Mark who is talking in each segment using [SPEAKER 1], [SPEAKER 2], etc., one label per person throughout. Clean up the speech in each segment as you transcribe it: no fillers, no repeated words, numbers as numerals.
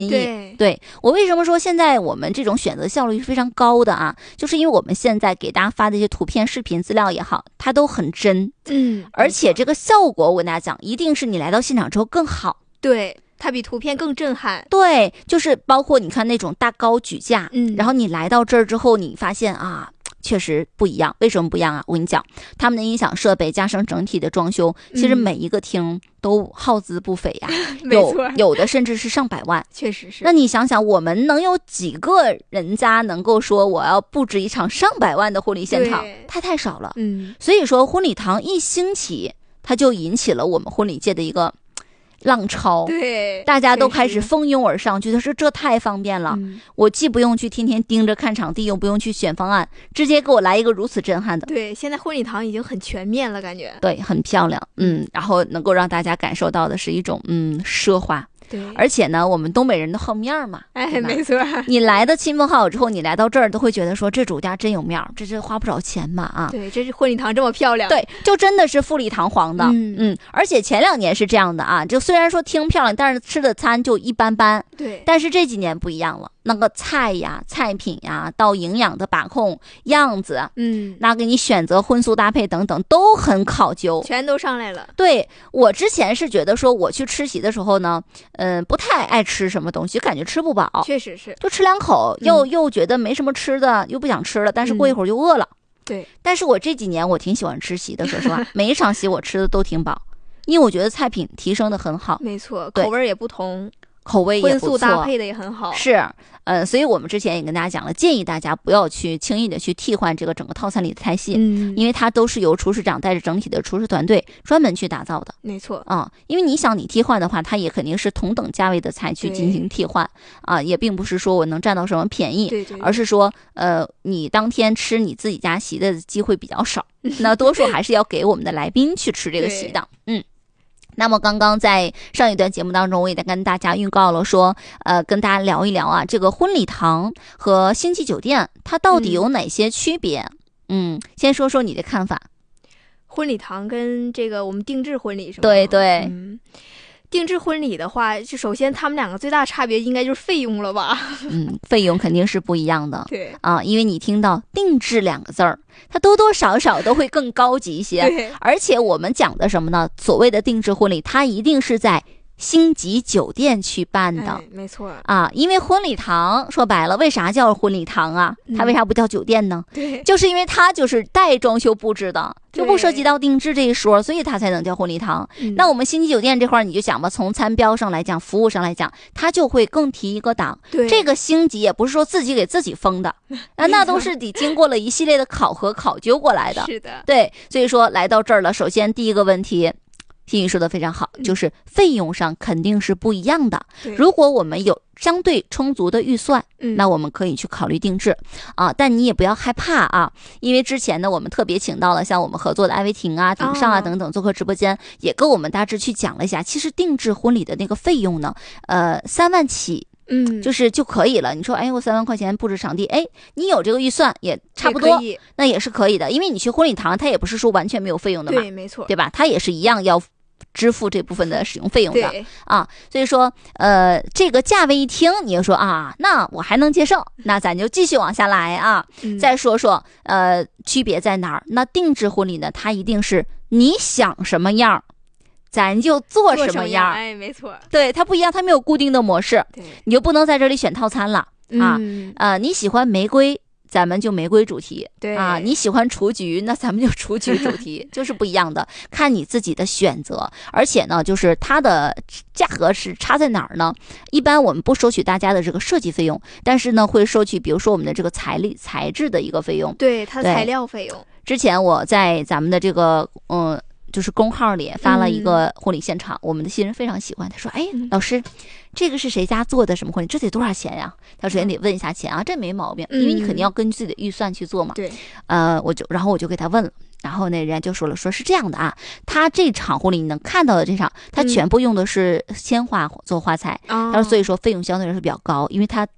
[SPEAKER 1] 对，我为什么说现在我们这种选择效率是非常高的啊？就是因为我们现在给大家发的一些图片、视频资料也好，它都很真，而且这个效果我跟大家讲，一定是你来到现场之后更好。
[SPEAKER 2] 对，它比图片更震撼。
[SPEAKER 1] 对，就是包括你看那种大高举架，然后你来到这儿之后，你发现啊，确实不一样。为什么不一样啊？我跟你讲，他们的音响设备加上整体的装修，其实每一个厅都耗资不菲呀，有的甚至是上百万，
[SPEAKER 2] 确实是。
[SPEAKER 1] 那你想想，我们能有几个人家能够说我要布置一场上百万的婚礼现场？太少了。所以说婚礼堂一兴起，它就引起了我们婚礼界的一个浪潮，
[SPEAKER 2] 对，
[SPEAKER 1] 大家都开始蜂拥而上，觉得说这太方便了，我既不用去天天盯着看场地，又不用去选方案，直接给我来一个如此震撼的。
[SPEAKER 2] 对，现在婚礼堂已经很全面了，感觉
[SPEAKER 1] 对，很漂亮，然后能够让大家感受到的是一种奢华。
[SPEAKER 2] 对，
[SPEAKER 1] 而且呢，我们东北人都好面嘛，
[SPEAKER 2] 没错。
[SPEAKER 1] 你来的亲朋好友之后，你来到这儿都会觉得说这主家真有面，这是花不少钱嘛啊。
[SPEAKER 2] 对，这是婚礼堂这么漂亮。
[SPEAKER 1] 对，就真的是富丽堂皇的。而且前2年是这样的啊，就虽然说厅漂亮，但是吃的餐就一般般。
[SPEAKER 2] 对，
[SPEAKER 1] 但是这几年不一样了，那个菜呀、菜品呀，到营养的把控、样子，那给你选择荤素搭配等等都很考究，
[SPEAKER 2] 全都上来了。
[SPEAKER 1] 对，我之前是觉得说我去吃席的时候呢，不太爱吃什么东西，感觉吃不饱，
[SPEAKER 2] 确实是，
[SPEAKER 1] 就吃2口，又觉得没什么吃的，又不想吃了，但是过一会儿就饿了。
[SPEAKER 2] 对，
[SPEAKER 1] 但是我这几年我挺喜欢吃席的，说实话，每一场席我吃的都挺饱，因为我觉得菜品提升的很好，
[SPEAKER 2] 没错，口味也不同。
[SPEAKER 1] 口味也不错，
[SPEAKER 2] 荤素搭配的也很好。
[SPEAKER 1] 是，所以我们之前也跟大家讲了，建议大家不要去轻易的去替换这个整个套餐里的菜系，因为它都是由厨师长带着整体的厨师团队专门去打造的。
[SPEAKER 2] 没错
[SPEAKER 1] 因为你想你替换的话，它也肯定是同等价位的菜去进行替换也并不是说我能占到什么便宜，
[SPEAKER 2] 对，
[SPEAKER 1] 而是说你当天吃你自己家席的机会比较少，那多数还是要给我们的来宾去吃这个席的。那么刚刚在上一段节目当中，我也跟大家预告了说，跟大家聊一聊啊，这个婚礼堂和星级酒店它到底有哪些区别？先说说你的看法。
[SPEAKER 2] 婚礼堂跟这个我们定制婚礼是吗？
[SPEAKER 1] 对，
[SPEAKER 2] 定制婚礼的话，就首先他们两个最大差别应该就是费用了吧？
[SPEAKER 1] 费用肯定是不一样的。
[SPEAKER 2] 对
[SPEAKER 1] 因为你听到定制2个字儿，它多多少少都会更高级一些。
[SPEAKER 2] 对，
[SPEAKER 1] 而且我们讲的什么呢？所谓的定制婚礼，它一定是在星级酒店去办的。
[SPEAKER 2] 没错
[SPEAKER 1] 因为婚礼堂说白了，为啥叫婚礼堂啊？它为啥不叫酒店呢？
[SPEAKER 2] 对，
[SPEAKER 1] 就是因为它就是带装修布置的，就不涉及到定制这一说，所以它才能叫婚礼堂。那我们星级酒店这块你就想吧，从餐标上来讲，服务上来讲，它就会更提一个档。
[SPEAKER 2] 对，
[SPEAKER 1] 这个星级也不是说自己给自己封的，那都是得经过了一系列的考核考究过来的。
[SPEAKER 2] 是的，
[SPEAKER 1] 对，所以说来到这儿了，首先第一个问题，听你说的非常好，就是费用上肯定是不一样的。如果我们有相对充足的预算，那我们可以去考虑定制但你也不要害怕因为之前呢，我们特别请到了像我们合作的艾薇婷鼎上等等做客直播间，也跟我们大致去讲了一下，其实定制婚礼的那个费用呢，3万起。就可以了。你说，我3万块钱布置场地，你有这个预算也差不多，那也是可以的。因为你去婚礼堂，它也不是说完全没有费用的嘛，
[SPEAKER 2] 对，没错，
[SPEAKER 1] 对吧？它也是一样要支付这部分的使用费用的所以说，这个价位一听，你就说那我还能接受，那咱就继续往下来再说说区别在哪儿？那定制婚礼呢，它一定是你想什么样，咱就做什么样。
[SPEAKER 2] 没错，
[SPEAKER 1] 对，它不一样，它没有固定的模式，你就不能在这里选套餐了你喜欢玫瑰，咱们就玫瑰主题，
[SPEAKER 2] 对
[SPEAKER 1] 你喜欢雏菊，那咱们就雏菊主题，就是不一样的，看你自己的选择。而且呢，就是它的价格是差在哪儿呢？一般我们不收取大家的这个设计费用，但是呢，会收取比如说我们的这个材质的一个费用，
[SPEAKER 2] 对，它的材料费用。
[SPEAKER 1] 之前我在咱们的这个就是公号里发了一个婚礼现场，我们的新人非常喜欢，他说老师，这个是谁家做的什么婚礼，这得多少钱呀？他首先得问一下钱这没毛病，因为你肯定要根据自己的预算去做嘛。
[SPEAKER 2] 对，
[SPEAKER 1] 然后我就给他问了，然后呢，人家就说是这样的他这场婚礼你能看到的这场，他全部用的是鲜花做花材，他说所以说费用相对来说比较高，因为他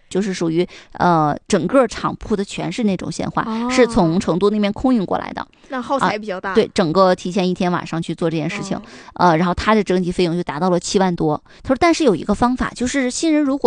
[SPEAKER 1] 就是属于整个厂铺的全是那种鲜花，是从成都那边空运过来的。
[SPEAKER 2] 那耗材比较大。
[SPEAKER 1] 对，整个提前1天晚上去做这件事情，然后他的整体费用就达到了7万多。他说，但是有一个方法，就是新人如果